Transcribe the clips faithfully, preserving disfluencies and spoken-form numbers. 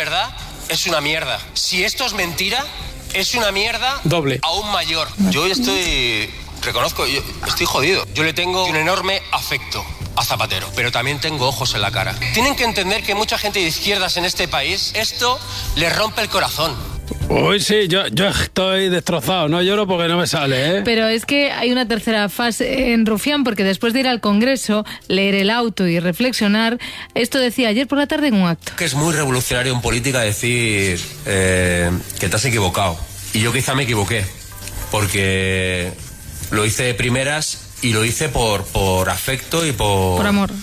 verdad, es una mierda. Si esto es mentira, es una mierda doble, aún mayor. Yo estoy, reconozco, yo estoy jodido. Yo le tengo un enorme afecto a Zapatero, pero también tengo ojos en la cara. Tienen que entender que mucha gente de izquierdas en este país, esto les rompe el corazón. Uy, sí, yo, yo estoy destrozado, no lloro porque no me sale, ¿eh? Pero es que hay una tercera fase en Rufián, porque después de ir al Congreso, leer el auto y reflexionar, esto decía ayer por la tarde en un acto. Que es muy revolucionario en política decir eh, que te has equivocado. Y yo quizá me equivoqué, porque lo hice de primeras y lo hice por, por afecto y por... Por amor.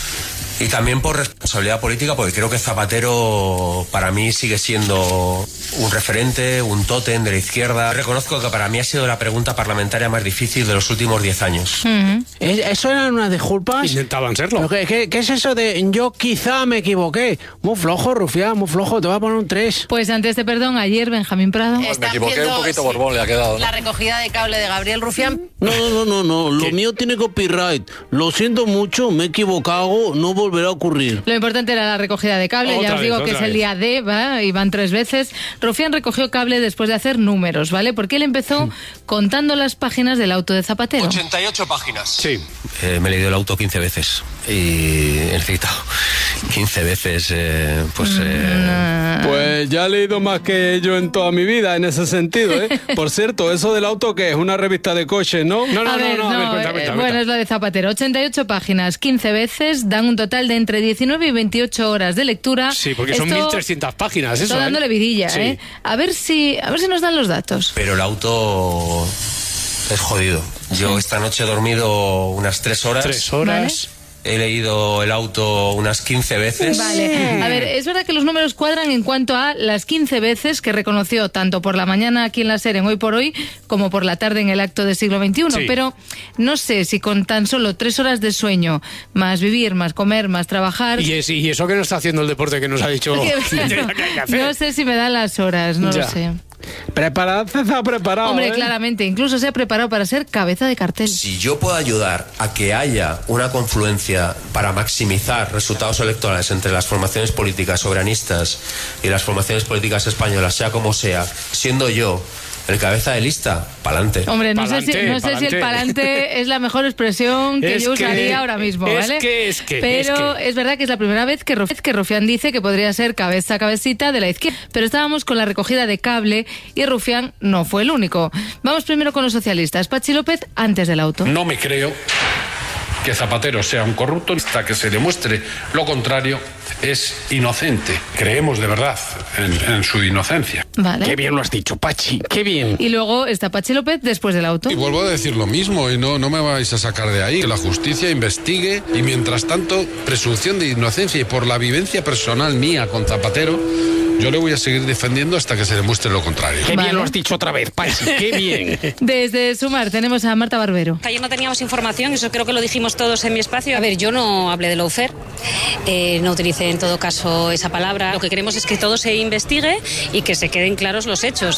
Y también por responsabilidad política, porque creo que Zapatero para mí sigue siendo un referente, un tótem de la izquierda. Reconozco que para mí ha sido la pregunta parlamentaria más difícil de los últimos diez años. Uh-huh. ¿Eso eran unas disculpas? Intentaban serlo. ¿Qué, qué, ¿Qué es eso de yo quizá me equivoqué? Muy flojo, Rufián, muy flojo, te voy a poner un tres. Pues ante este perdón, ayer Benjamín Prado... Pues me equivoqué un poquito, sí. Borbón le ha quedado, ¿no? La recogida de cable de Gabriel Rufián. No, no, no, no, lo mío tiene copyright. Lo siento mucho, me he equivocado, no volverá a ocurrir. Lo importante era la recogida de cable, otra ya os vez, digo que es el vez. día D, ¿va? Y van tres veces. Rufián recogió cable después de hacer números, ¿vale? Porque él empezó contando las páginas del auto de Zapatero. ochenta y ocho páginas. Sí. Eh, me he leído el auto quince veces y he citado quince veces, eh, pues... Eh... Pues ya he leído más que yo en toda mi vida en ese sentido, ¿eh? Por cierto, eso del auto que es una revista de coches, ¿no? No, no, a no, ver, no, a ver, no, cuenta, eh, cuenta, bueno, cuenta. es la de Zapatero. ochenta y ocho páginas, quince veces, dan un total de entre diecinueve y veintiocho horas de lectura. Sí, porque son Esto mil trescientas páginas, eso, está dándole ¿eh? vidilla, Sí. ¿eh? A ver si, a ver si nos dan los datos. Pero el auto es jodido. Yo esta noche he dormido unas tres horas. Tres horas. Vale. He leído el auto unas quince veces. Vale, a ver, es verdad que los números cuadran en cuanto a las quince veces que reconoció tanto por la mañana aquí en la SER en Hoy por Hoy como por la tarde en el acto de Siglo veintiuno, Sí. pero no sé si con tan solo tres horas de sueño, más vivir, más comer, más trabajar... Y, es, y eso que no está haciendo el deporte que nos ha dicho que hay que hacer. No sé si me dan las horas, no Ya. lo sé. Preparado, está preparado. Hombre, ¿eh? claramente, incluso se ha preparado para ser cabeza de cartel. Si yo puedo ayudar a que haya una confluencia para maximizar resultados electorales entre las formaciones políticas soberanistas y las formaciones políticas españolas, sea como sea, siendo yo el cabeza de lista, pa'lante. Hombre, no, Pa'lante, sé, si, no sé si el pa'lante. pa'lante es la mejor expresión que Es yo que- usaría ahora mismo, es ¿vale? que, es que, Pero es es, que. verdad que es la primera vez que, Ruf- que Rufián dice que podría ser cabeza cabecita de la izquierda. Pero estábamos con la recogida de cable y Rufián no fue el único. Vamos primero con los socialistas. Pachi López antes del auto. No me creo que Zapatero sea un corrupto hasta que se demuestre lo contrario. Es inocente. Creemos de verdad en, en su inocencia. Vale. Qué bien lo has dicho, Pachi, qué bien. Y luego está Pachi López después del auto. Y vuelvo a decir lo mismo, y no, no me vais a sacar de ahí. Que la justicia investigue y mientras tanto, presunción de inocencia y por la vivencia personal mía con Zapatero, yo le voy a seguir defendiendo hasta que se demuestre lo contrario. Qué Vale. bien lo has dicho otra vez, Pachi, qué bien. Desde Sumar tenemos a Marta Barbero. Ayer no teníamos información, eso creo que lo dijimos todos en mi espacio. A ver, yo no hablé de lawfare, eh, no utilicé en todo caso esa palabra. Lo que queremos es que todo se investigue y que se queden claros los hechos.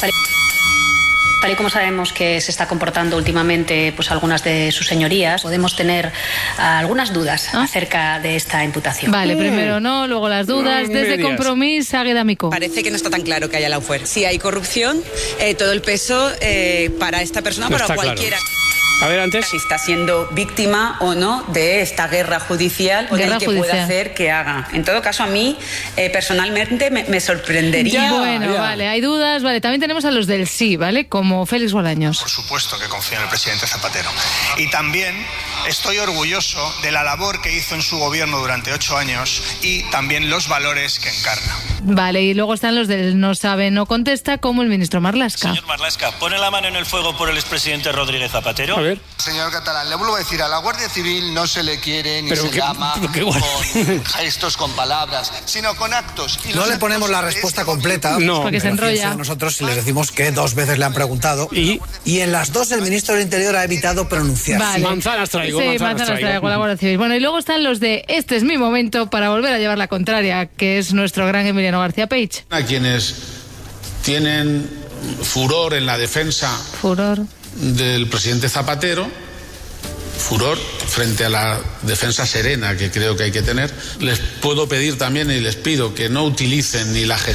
Tal y como sabemos que se está comportando últimamente pues algunas de sus señorías, podemos tener ah, algunas dudas ¿Ah? acerca de esta imputación. Vale, primero no, luego las dudas. No Desde me digas. Compromís, Águeda Micó. Parece que no está tan claro que haya lawfare. Si hay corrupción, eh, todo el peso eh, para esta persona, No para está cualquiera. claro. A ver, antes. Si está siendo víctima o no de esta guerra judicial o Guerra del que judicial. pueda hacer que haga. En todo caso, a mí eh, personalmente me, me sorprendería. Bueno, ya. vale, hay dudas. Vale, también tenemos a los del sí, ¿vale? Como Félix Bolaños. Por supuesto que confío en el presidente Zapatero. Y también estoy orgulloso de la labor que hizo en su gobierno durante ocho años y también los valores que encarna. Vale, y luego están los del no sabe, no contesta, como el ministro Marlaska. Señor Marlaska, ¿pone la mano en el fuego por el expresidente Rodríguez Zapatero? A ver. Señor Catalán, le vuelvo a decir, a la Guardia Civil no se le quiere ni Pero se qué- llama pero qué guay. con gestos, con palabras, sino con actos. Y No los le ponemos actos la de respuesta este completa. No. Porque se Pero enrolla. fíjense nosotros si les decimos que dos veces le han preguntado Y- y en las dos el ministro del Interior ha evitado pronunciarse. Vale. Manzanas traigo, Sí, manzanas manzanas traigo. traigo, la Guardia Civil. Bueno, y luego están los de este es mi momento para volver a llevar la contraria, que es nuestro gran Emiliano García Peich. A quienes tienen furor en la defensa Furor. del presidente Zapatero, furor frente a la defensa serena que creo que hay que tener, les puedo pedir también y les pido que no utilicen ni la gestión